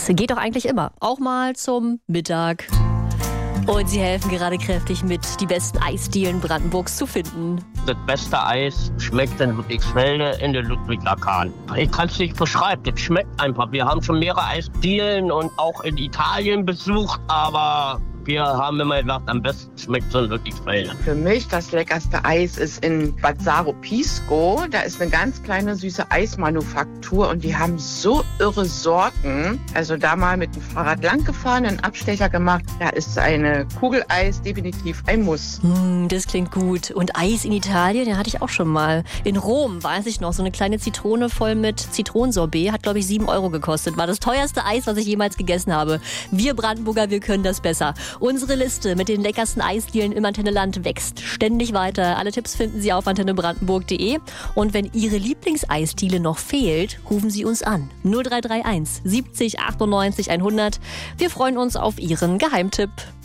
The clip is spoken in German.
Eis geht doch eigentlich immer, auch mal zum Mittag. Und sie helfen gerade kräftig mit, die besten Eisdielen Brandenburgs zu finden. Das beste Eis schmeckt in Ludwigsfelde in der Ludwig-Lakan. Ich kann es nicht beschreiben, das schmeckt einfach. Wir haben schon mehrere Eisdielen und auch in Italien besucht, aber wir haben immer gedacht, am besten schmeckt es in Ludwigsfelde. Für mich das leckerste Eis ist in Bad Saro-Pisco. Da ist eine ganz kleine süße Eismanufaktur und die haben so irre Sorten. Also da mal mit dem Fahrrad lang gefahren, einen Abstecher gemacht. Da ist eine Kugeleis definitiv ein Muss. Das klingt gut. Und Eis in Italien, den hatte ich auch schon mal. In Rom, weiß ich noch, so eine kleine Zitrone voll mit Zitronensorbet. Hat, glaube ich, 7 € gekostet. War das teuerste Eis, was ich jemals gegessen habe. Wir Brandenburger, wir können das besser. Unsere Liste mit den leckersten Eisdielen im Antenneland wächst ständig weiter. Alle Tipps finden Sie auf antennebrandenburg.de. Und wenn Ihre Lieblingseisdiele noch fehlt, rufen Sie uns an. 0331 70 98 100. Wir freuen uns auf Ihren Geheimtipp.